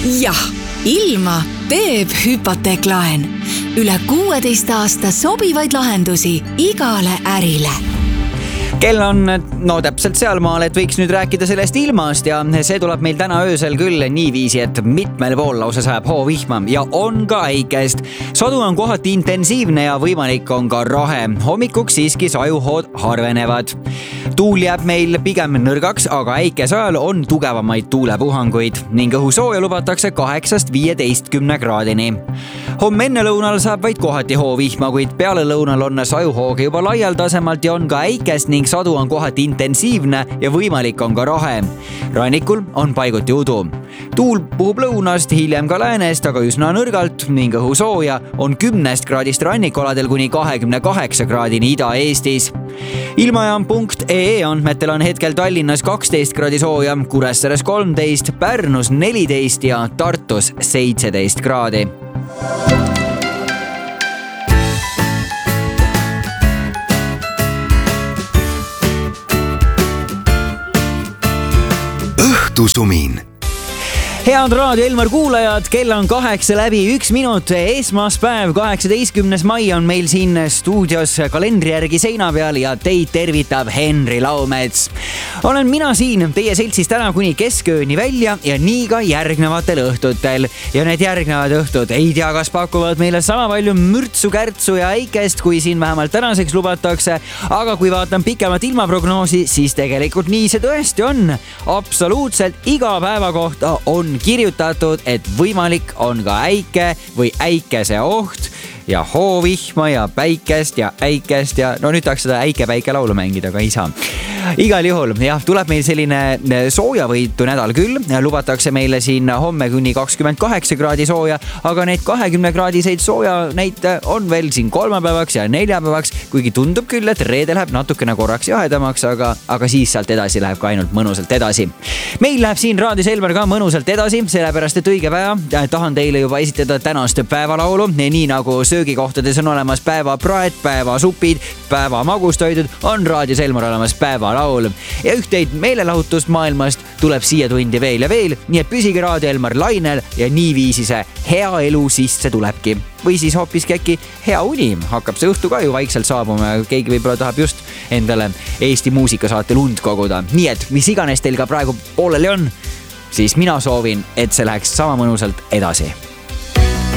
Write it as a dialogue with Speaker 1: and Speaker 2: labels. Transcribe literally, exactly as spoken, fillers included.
Speaker 1: jah, ilma teeb hüpoteeklaen. Üle kuueteist aasta sobivaid lahendusi igale ärile.
Speaker 2: Kell on no täpselt sealmaal, et võiks nüüd rääkida sellest ilmast ja see tuleb meil täna öösel küll niiviisi, et mitmel pool lausa sajab hoovihma ja on ka äikest. Sadu on kohati intensiivne ja võimalik on ka rahe. Hommikuks siiski sajuhood harvenevad. Tuul jääb meil pigem nõrgaks, aga äikese ajal on tugevamaid tuulepuhanguid ning õhusooja lubatakse kaheksast viieteistkümne kraadini. Homme enne lõunal saab vaid kohati hoovihma, kuid peale lõunal on sajuhooge juba laialdasemalt ja on ka äikest ning sadu on kohati intensiivne ja võimalik on ka rahe. Rannikul on paiguti udu. Tuul puhub lõunast, hiljem ka läänest, aga üsna nõrgalt ning õhusooja on kümnest kraadist rannikoladel kuni kahekümne kaheksa kraadini Ida-Eestis. Ilmajaam punkt ee andmetel on hetkel Tallinnas kaksteist kraadi sooja, Kuressaares kolmteist, Pärnus neliteist ja Tartus seitseteist kraadi.
Speaker 3: Õhtusumin.
Speaker 2: Head Raadio Elmar kuulajad, kell on kaheksa läbi üks minut, esmaspäev, kaheksateistkümnes mai on meil siin stuudios kalendri järgi seina peal ja teid tervitab Henri Laumets. Olen mina siin teie seltsis täna kuni keskööni välja ja nii ka järgnevatel õhtutel. Ja need järgnevad õhtud ei tea, kas pakuvad meile sama palju mürtsu, kärtsu ja äikest, kui siin vähemalt tänaseks lubatakse. Aga kui vaatan pikemat ilmaprognoosi, siis tegelikult nii see tõesti on. Absoluutselt iga päeva kohta on kirjutatud, et võimalik on ka äike või äikese oht ja hoovihma ja päikest ja äikest ja no nüüd tahaks seda äike-päike laulu mängida, aga ei saa. Igal juhul, jah, tuleb meil selline soojavõitu nädal küll. Lubatakse meile siin homme kuni kakskümmend kaheksa kraadi sooja, aga need kahekümne kraadiseid sooja näite on veel siin kolmapäevaks ja neljapäevaks, kuigi tundub küll, et reede läheb natukene korraks jahedamaks, aga, aga siis sealt edasi läheb ka ainult mõnusalt edasi. Meil läheb siin Raadios Elmar ka mõnusalt edasi, sellepärast et õige päeva tahan teile juba esitada tänast päevalaulu, nii nagu söögikohtades on olemas päevapraed, päevasupid, päeva magustoidud, on Raadios Elmar olemas päeva laul. Ja ühteid meelelahutust maailmast tuleb siia tundi veel ja veel, nii et püsige Raadio Elmar lainel ja niiviisi see hea elu sisse tulebki. Või siis hoopiski äkki hea uni, hakkab see õhtu ka ju vaikselt saabuma ja keegi võib-olla tahab just endale Eesti muusikasaate lund koguda. Nii et mis iganes teil ka praegu pooleli on, siis mina soovin, et see läheks sama mõnusalt edasi.